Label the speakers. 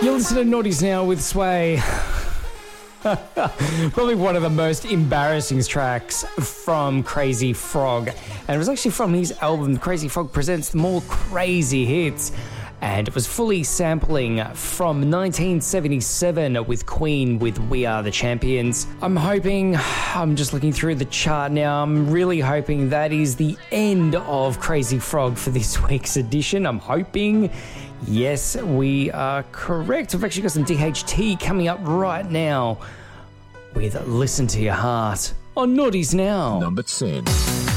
Speaker 1: You listen to Naughties Now with Sway. Probably one of the most embarrassing tracks from Crazy Frog. And it was actually from his album, Crazy Frog Presents More Crazy Hits. And it was fully sampling from 1977 with Queen with We Are the Champions. I'm just looking through the chart now, I'm really hoping that is the end of Crazy Frog for this week's edition. I'm hoping. Yes, we are correct. We've actually got some DHT coming up right now with Listen to Your Heart on Naughties Now.
Speaker 2: Number 10.